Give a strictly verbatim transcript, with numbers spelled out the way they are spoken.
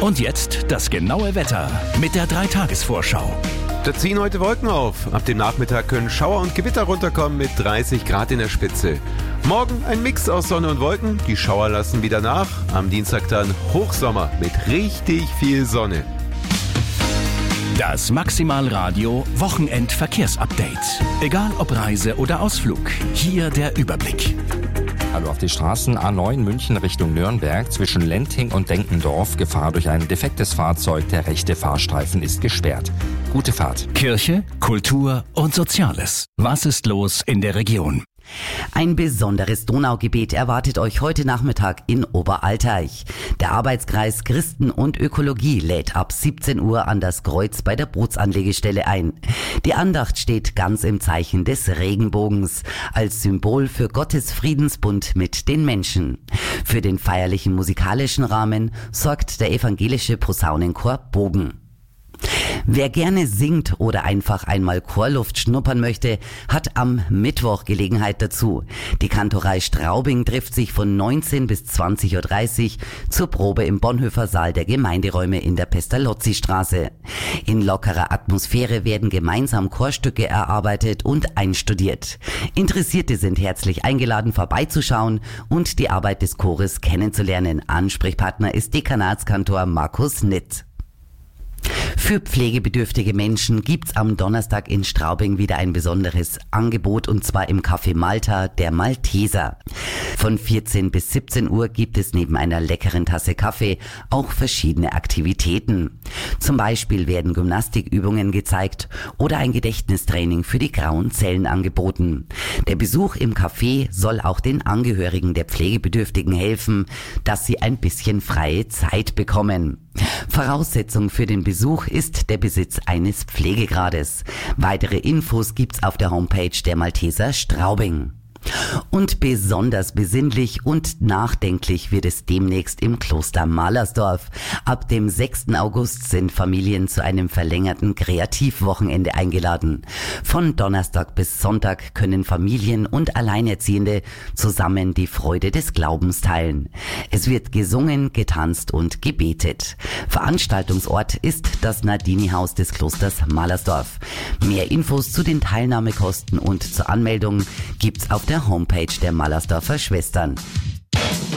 Und jetzt das genaue Wetter mit der drei Tages Vorschau. Da ziehen heute Wolken auf. Ab dem Nachmittag können Schauer und Gewitter runterkommen mit dreißig Grad in der Spitze. Morgen ein Mix aus Sonne und Wolken. Die Schauer lassen wieder nach. Am Dienstag dann Hochsommer mit richtig viel Sonne. Das Maximalradio Wochenendverkehrsupdate. Egal ob Reise oder Ausflug, hier der Überblick. Hallo auf die Straßen A neun München Richtung Nürnberg zwischen Lenting und Denkendorf. Gefahr durch ein defektes Fahrzeug. Der rechte Fahrstreifen ist gesperrt. Gute Fahrt. Kirche, Kultur und Soziales. Was ist los in der Region? Ein besonderes Donaugebet erwartet euch heute Nachmittag in Oberalteich. Der Arbeitskreis Christen und Ökologie lädt ab siebzehn Uhr an das Kreuz bei der Bootsanlegestelle ein. Die Andacht steht ganz im Zeichen des Regenbogens, als Symbol für Gottes Friedensbund mit den Menschen. Für den feierlichen musikalischen Rahmen sorgt der evangelische Posaunenchor Bogen. Wer gerne singt oder einfach einmal Chorluft schnuppern möchte, hat am Mittwoch Gelegenheit dazu. Die Kantorei Straubing trifft sich von neunzehn bis zwanzig Uhr dreißig zur Probe im Bonhoeffer Saal der Gemeinderäume in der Pestalozzi-Straße. In lockerer Atmosphäre werden gemeinsam Chorstücke erarbeitet und einstudiert. Interessierte sind herzlich eingeladen, vorbeizuschauen und die Arbeit des Chores kennenzulernen. Ansprechpartner ist Dekanatskantor Markus Nitt. Für pflegebedürftige Menschen gibt's am Donnerstag in Straubing wieder ein besonderes Angebot, und zwar im Café Malta, der Malteser. Von vierzehn bis siebzehn Uhr gibt es neben einer leckeren Tasse Kaffee auch verschiedene Aktivitäten. Zum Beispiel werden Gymnastikübungen gezeigt oder ein Gedächtnistraining für die grauen Zellen angeboten. Der Besuch im Café soll auch den Angehörigen der Pflegebedürftigen helfen, dass sie ein bisschen freie Zeit bekommen. Voraussetzung für den Besuch ist der Besitz eines Pflegegrades. Weitere Infos gibt's auf der Homepage der Malteser Straubing. Und besonders besinnlich und nachdenklich wird es demnächst im Kloster Malersdorf. Ab dem sechsten August sind Familien zu einem verlängerten Kreativwochenende eingeladen. Von Donnerstag bis Sonntag können Familien und Alleinerziehende zusammen die Freude des Glaubens teilen. Es wird gesungen, getanzt und gebetet. Veranstaltungsort ist das Nardini-Haus des Klosters Malersdorf. Mehr Infos zu den Teilnahmekosten und zur Anmeldung gibt's auf der Homepage der Malersdorfer Schwestern.